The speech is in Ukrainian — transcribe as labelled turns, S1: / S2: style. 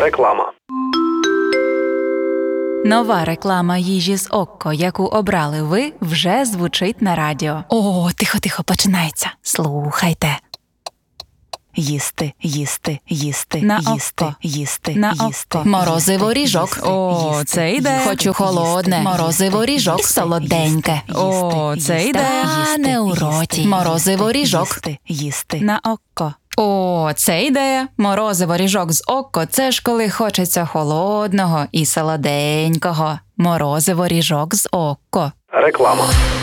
S1: Реклама.
S2: Нова реклама їжі з Окко, яку обрали ви, вже звучить на радіо. О, тихо, починається. Слухайте. Їсти, їсти, їсти,
S3: на
S2: їсти,
S3: Окко.
S2: їсти,
S3: На
S2: їсти.
S3: Окко.
S2: Морозиво ріжок.
S3: О, це ідея.
S2: Хочу холодне. Морозиво ріжок. Солоденьке.
S3: О, це ідея.
S2: Та не у роті. Морозиво ріжок. Їсти.
S3: На Окко.
S2: О, це ідея. Морозиво ріжок з Окко – це ж коли хочеться холодного і солоденького. Морозиво ріжок з Окко.
S1: Реклама.